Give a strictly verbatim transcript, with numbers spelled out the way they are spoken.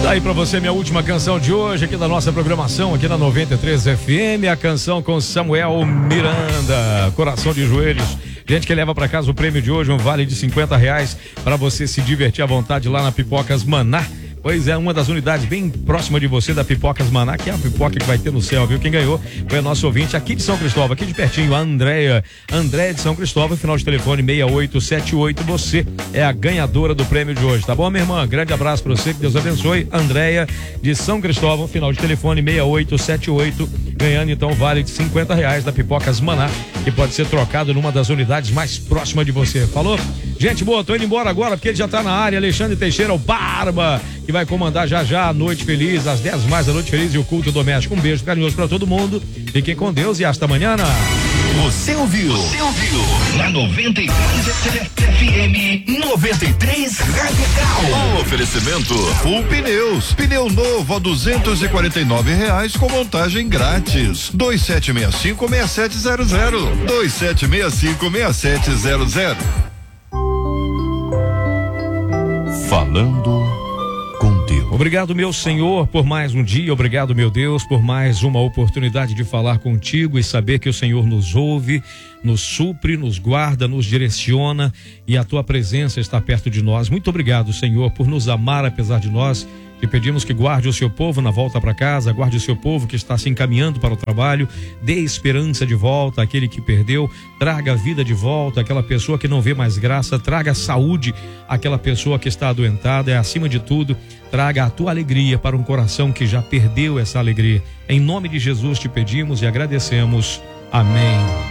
Tá aí pra você minha última canção de hoje aqui da nossa programação, aqui na noventa e três F M, a canção com Samuel Miranda, Coração de Joelhos. Gente que leva pra casa o prêmio de hoje, um vale de cinquenta reais para você se divertir à vontade lá na Pipocas Maná. Pois é, uma das unidades bem próxima de você da Pipocas Maná, que é a pipoca que vai ter no céu, viu? Quem ganhou foi a nosso ouvinte aqui de São Cristóvão, aqui de pertinho, a Andréia. Andréia de São Cristóvão, final de telefone seis oito sete oito. Você é a ganhadora do prêmio de hoje, tá bom, minha irmã? Grande abraço pra você, que Deus abençoe. Andréia de São Cristóvão, final de telefone seis oito sete oito. Ganhando então o vale de cinquenta reais da Pipocas Maná, que pode ser trocado numa das unidades mais próximas de você. Falou? Gente boa, tô indo embora agora porque ele já tá na área. Alexandre Teixeira, o Barba, que vai comandar já já a Noite Feliz, às dez mais da Noite Feliz e o culto doméstico. Um beijo carinhoso pra todo mundo. Fiquem com Deus e hasta amanhã. Você ouviu? Você ouviu? Na noventa e três F M, noventa e três Radical. Oferecimento Full Pneus. Pneu novo a duzentos e quarenta e nove reais com montagem grátis. dois sete seis cinco, seis sete zero zero. dois sete seis cinco, seis sete zero zero. Falando com Deus. Obrigado, meu Senhor, por mais um dia. Obrigado, meu Deus, por mais uma oportunidade de falar contigo e saber que o Senhor nos ouve, nos supre, nos guarda, nos direciona e a tua presença está perto de nós. Muito obrigado, Senhor, por nos amar apesar de nós. Te pedimos que guarde o seu povo na volta para casa, guarde o seu povo que está se encaminhando para o trabalho, dê esperança de volta àquele que perdeu, traga a vida de volta àquela pessoa que não vê mais graça, traga saúde àquela pessoa que está adoentada e, acima de tudo, traga a tua alegria para um coração que já perdeu essa alegria. Em nome de Jesus te pedimos e agradecemos. Amém.